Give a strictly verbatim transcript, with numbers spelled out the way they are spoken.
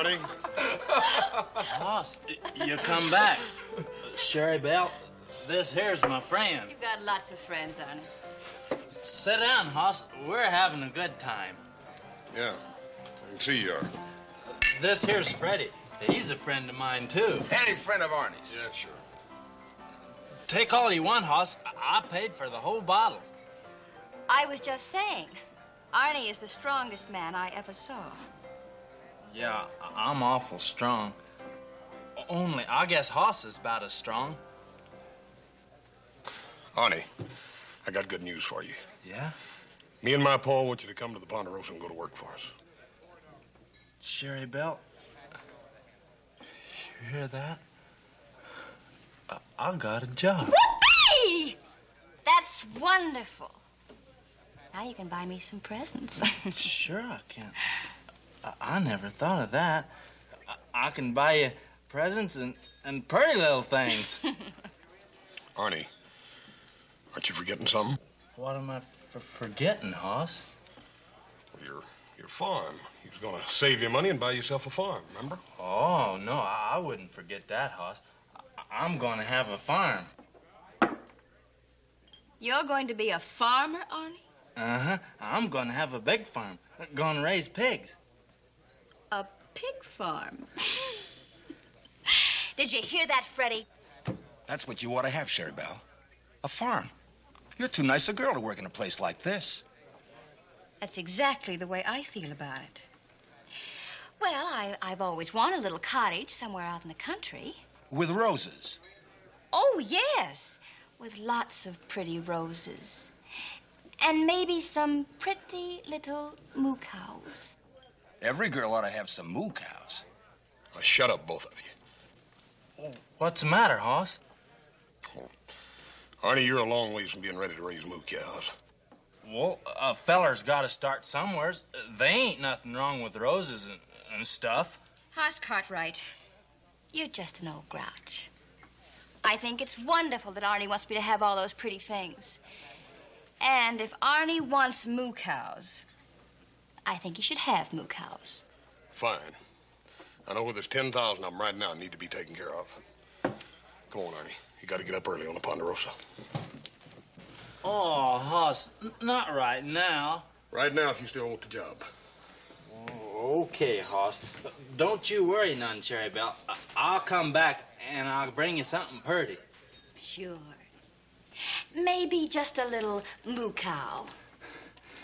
Arnie. Boss, you come back. Sherry Belle, this here's my friend. You've got lots of friends, Arnie. Sit down, Hoss. We're having a good time. Yeah, I can see you are. This here's Freddie. He's a friend of mine, too. Any friend of Arnie's. Yeah, sure. Take all you want, Hoss. I paid for the whole bottle. I was just saying, Arnie is the strongest man I ever saw. Yeah, I'm awful strong. Only, I guess Hoss is about as strong. Arnie, I got good news for you. Yeah? Me and my Paul want you to come to the Ponderosa and go to work for us. Sherry Belle, you hear that? I, I got a job. Whoopee! That's wonderful. Now you can buy me some presents. Sure I can. I, I never thought of that. I, I can buy you presents and, and pretty little things. Arnie, aren't you forgetting something? What am I f forgetting, Hoss? Well, your, your farm. He was going to save you money and buy yourself a farm, remember? Oh, no, I, I wouldn't forget that, Hoss. I, I'm going to have a farm. You're going to be a farmer, Arnie? Uh-huh. I'm going to have a big farm. Going to raise pigs. A pig farm. Did you hear that, Freddie? That's what you ought to have, Sherry Belle. A farm. You're too nice a girl to work in a place like this. That's exactly the way I feel about it. Well, I, I've always wanted a little cottage somewhere out in the country. With roses. Oh, yes. With lots of pretty roses. And maybe some pretty little moo cows. Every girl ought to have some moo cows. Now, shut up, both of you. What's the matter, Hoss? Oh, Arnie, you're a long ways from being ready to raise moo cows. Well, a feller's got to start somewheres. There ain't nothing wrong with roses and, and stuff. Hoss Cartwright, you're just an old grouch. I think it's wonderful that Arnie wants me to have all those pretty things. And if Arnie wants moo cows, I think he should have moo cows. Fine. I know where there's ten thousand of them right now need to be taken care of. Come on, Arnie. You got to get up early on the Ponderosa. Oh, Hoss, n not right now. Right now, if you still want the job. Oh, okay, Hoss. Don't you worry none, Sherry Belle. I I'll come back and I'll bring you something pretty. Sure. Maybe just a little moo cow.